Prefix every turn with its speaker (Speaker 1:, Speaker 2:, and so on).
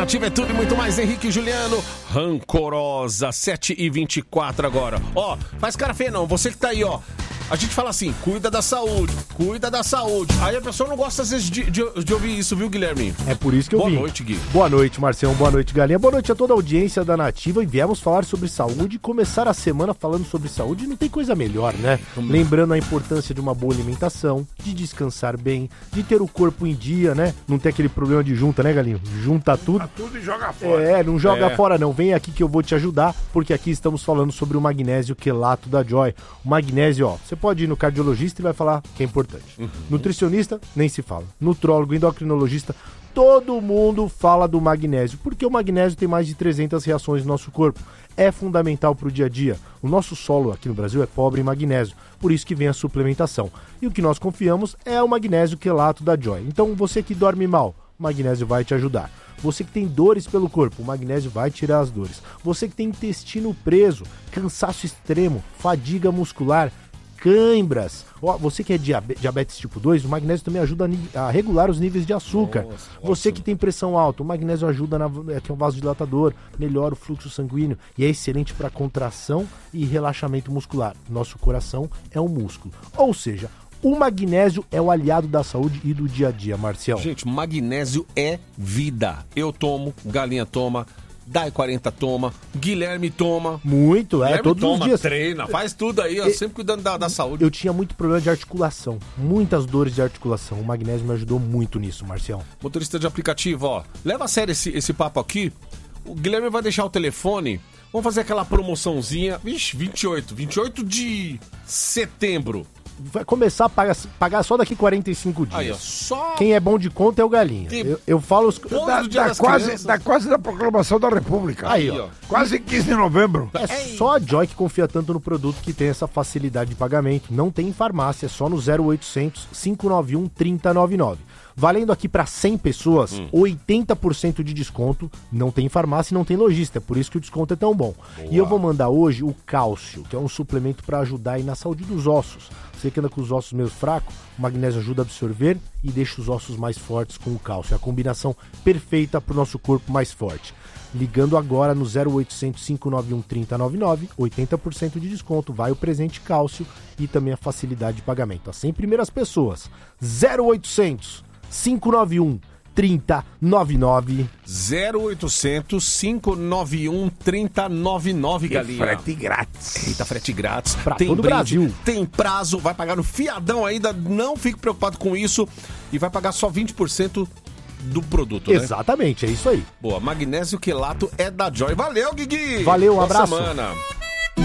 Speaker 1: Nativa é tudo e muito mais. Henrique e Juliano, Rancorosa, 7h24 agora. Ó, faz cara feia não, você que tá aí, ó. A gente fala assim, cuida da saúde. Aí a pessoa não gosta às vezes de ouvir isso, viu, Guilherme?
Speaker 2: É por isso que eu vim.
Speaker 1: Boa noite, Gui.
Speaker 2: Boa noite, Marcião. Boa noite, Galinha. Boa noite a toda a audiência da Nativa. E viemos falar sobre saúde. Começar a semana falando sobre saúde não tem coisa melhor, né? Lembrando a importância de uma boa alimentação, de descansar bem, de ter o corpo em dia, né? Não ter aquele problema de junta, né, Galinho? Junta tudo.
Speaker 3: Junta tudo e joga fora.
Speaker 2: Não joga fora não. Vem aqui que eu vou te ajudar, porque aqui estamos falando sobre o magnésio quelato da Joy. O magnésio, ó, você pode ir no cardiologista e vai falar que é importante. Nutricionista, nem se fala. Nutrólogo, endocrinologista, todo mundo fala do magnésio, porque o magnésio tem mais de 300 reações no nosso corpo. É fundamental para o dia a dia. O nosso solo aqui no Brasil é pobre em magnésio, por isso que vem a suplementação. E o que nós confiamos é o magnésio quelato da Joy. Então, você que dorme mal, o magnésio vai te ajudar. Você que tem dores pelo corpo, o magnésio vai tirar as dores. Você que tem intestino preso, cansaço extremo, fadiga muscular, cãibras. Você que é diabetes tipo 2, o magnésio também ajuda a regular os níveis de açúcar.
Speaker 1: Nossa,
Speaker 2: você que tem pressão alta, o magnésio ajuda que é um vasodilatador, melhora o fluxo sanguíneo e é excelente para contração e relaxamento muscular. Nosso coração é um músculo. Ou seja, o magnésio é o aliado da saúde e do dia a dia, Marcial.
Speaker 1: Gente, magnésio é vida. Eu tomo, Galinha toma, Dai 40 toma, Guilherme toma.
Speaker 2: Muito,
Speaker 1: Guilherme
Speaker 2: todos
Speaker 1: toma,
Speaker 2: os dias.
Speaker 1: Treina, faz tudo aí, ó, sempre cuidando da saúde.
Speaker 2: Eu tinha muito problema de articulação, muitas dores de articulação. O magnésio me ajudou muito nisso, Marcião.
Speaker 1: Motorista de aplicativo, ó, leva a sério esse papo aqui. O Guilherme vai deixar o telefone. Vamos fazer aquela promoçãozinha. Vixe, 28 de setembro.
Speaker 2: Vai começar a pagar só daqui 45 dias.
Speaker 1: Aí, ó, só...
Speaker 2: Quem é bom de conta é o Galinha. Eu falo os...
Speaker 3: Dá quase da proclamação da República.
Speaker 2: Aí, ó.
Speaker 3: Quase 15 de novembro.
Speaker 2: É só a Joy que confia tanto no produto que tem essa facilidade de pagamento. Não tem em farmácia, é só no 0800 591 3099. Valendo aqui para 100 pessoas, 80% de desconto. Não tem farmácia e não tem lojista, é por isso que o desconto é tão bom. Boa. E eu vou mandar hoje o cálcio, que é um suplemento para ajudar aí na saúde dos ossos. Você que anda com os ossos meio fracos, o magnésio ajuda a absorver e deixa os ossos mais fortes com o cálcio. É a combinação perfeita para o nosso corpo mais forte. Ligando agora no 0800 591 3099, 80% de desconto, vai o presente cálcio e também a facilidade de pagamento. As 100 primeiras pessoas, 0800 591 3099.
Speaker 1: 0800 591 3099, Galinha.
Speaker 3: Frete grátis.
Speaker 1: Eita, frete grátis.
Speaker 2: Pra
Speaker 1: tem
Speaker 2: todo o
Speaker 1: brinde,
Speaker 2: Brasil.
Speaker 1: Tem prazo, vai pagar no fiadão ainda, não fique preocupado com isso. E vai pagar só 20% do produto, né?
Speaker 2: Exatamente, é isso aí.
Speaker 1: Boa, magnésio quelato é da Joy. Valeu, Guigui!
Speaker 2: Valeu, um
Speaker 1: Boa
Speaker 2: abraço.
Speaker 1: semana.